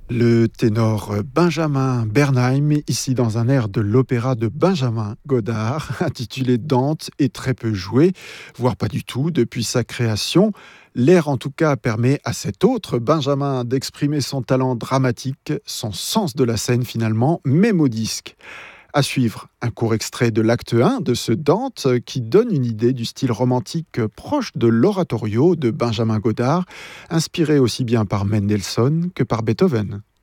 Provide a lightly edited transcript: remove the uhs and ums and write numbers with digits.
Le ténor Benjamin Bernheim, ici dans un air de l'opéra de Benjamin Godard, intitulé Dante, est très peu joué, voire pas du tout, depuis sa création. L'air, en tout cas, permet à cet autre Benjamin d'exprimer son talent dramatique, son sens de la scène finalement, même au disque. À suivre, un court extrait de l'acte 1 de ce Dante qui donne une idée du style romantique proche de l'oratorio de Benjamin Godard, inspiré aussi bien par Mendelssohn que par Beethoven.